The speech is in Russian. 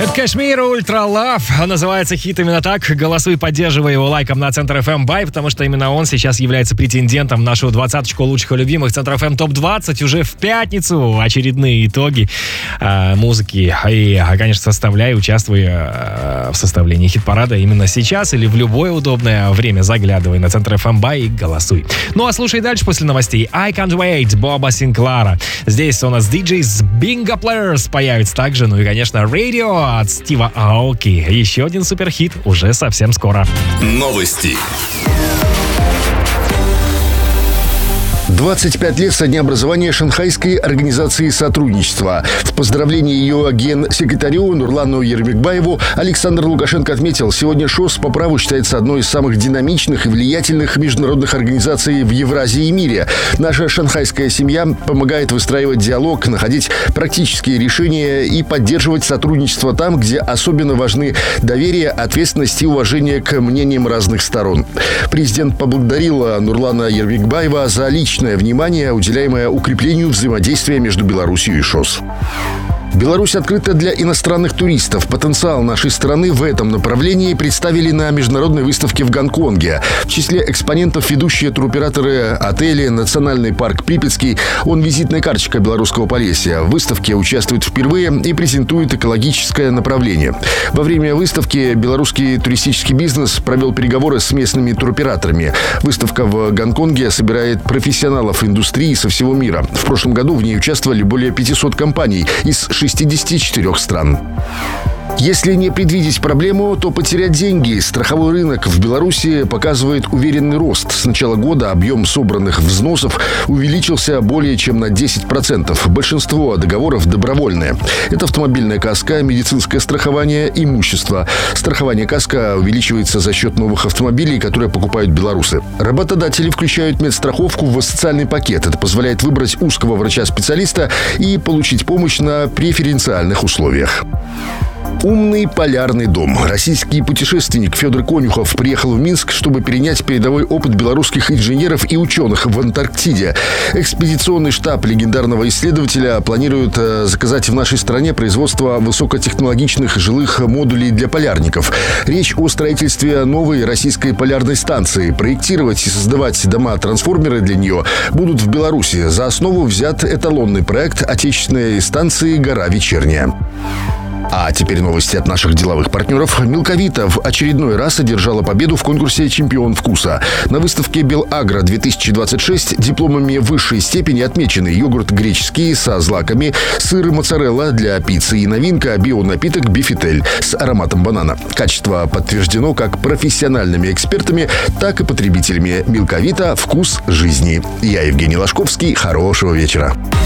Кашмир Ультра Лав. Называется хит именно так. Голосуй, поддерживай его лайком на Центр FM Бай, потому что именно он сейчас является претендентом в нашу двадцаточку лучших и любимых Центр FM ТОП-20 уже в пятницу. Очередные итоги музыки. И, конечно, составляй, участвуй в составлении хит-парада именно сейчас или в любое удобное время. Заглядывай на Центр FM Бай и голосуй. Ну а слушай дальше после новостей. I Can't Wait Боба Синклара. Здесь у нас диджей с Bingo Players появится также. Ну и, конечно, Radio от Стива Аоки. Еще один суперхит уже совсем скоро. Новости. 25 лет со дня образования Шанхайской организации сотрудничества. В поздравлении ее генсекретарю Нурлану Ермекбаеву Александр Лукашенко отметил, сегодня ШОС по праву считается одной из самых динамичных и влиятельных международных организаций в Евразии и мире. Наша шанхайская семья помогает выстраивать диалог, находить практические решения и поддерживать сотрудничество там, где особенно важны доверие, ответственность и уважение к мнениям разных сторон. Президент поблагодарил Нурлана Ермекбаева за личное внимание, уделяемое укреплению взаимодействия между Беларусью и ШОС. Беларусь открыта для иностранных туристов. Потенциал нашей страны в этом направлении представили на международной выставке в Гонконге. В числе экспонентов ведущие туроператоры, отели, Национальный парк Припятский. Он визитная карточка Белорусского Полесья. В выставке участвует впервые и презентует экологическое направление. Во время выставки белорусский туристический бизнес провел переговоры с местными туроператорами. Выставка в Гонконге собирает профессионалов индустрии со всего мира. В прошлом году в ней участвовали более 500 компаний из 64 стран. Если не предвидеть проблему, то потерять деньги. Страховой рынок в Беларуси показывает уверенный рост. С начала года объем собранных взносов увеличился более чем на 10%. Большинство договоров добровольные. Это автомобильная каска, медицинское страхование, имущество. Страхование каска увеличивается за счет новых автомобилей, которые покупают белорусы. Работодатели включают медстраховку в социальный пакет. Это позволяет выбрать узкого врача-специалиста и получить помощь на преференциальных условиях. Умный полярный дом. Российский путешественник Федор Конюхов приехал в Минск, чтобы перенять передовой опыт белорусских инженеров и ученых в Антарктиде. Экспедиционный штаб легендарного исследователя планирует заказать в нашей стране производство высокотехнологичных жилых модулей для полярников. Речь о строительстве новой российской полярной станции. Проектировать и создавать дома-трансформеры для нее будут в Беларуси. За основу взят эталонный проект отечественной станции «Гора Вечерняя». А теперь новости от наших деловых партнеров. Милковита в очередной раз одержала победу в конкурсе «Чемпион вкуса». На выставке «Белагро-2026» дипломами высшей степени отмечены йогурт греческий со злаками, сыр моцарелла для пиццы и новинка био-напиток «Бифитель» с ароматом банана. Качество подтверждено как профессиональными экспертами, так и потребителями. Милковита – вкус жизни. Я Евгений Ложковский. Хорошего вечера.